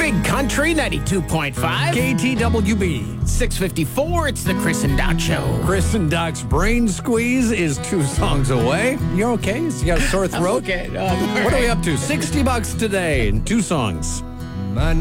Big Country 92.5. KTWB. 654, it's the Chris and Doc Show. Chris and Doc's Brain Squeeze is 2 songs away. You're okay? You got a sore throat? Okay. What are we up to? $60 today and 2 songs. My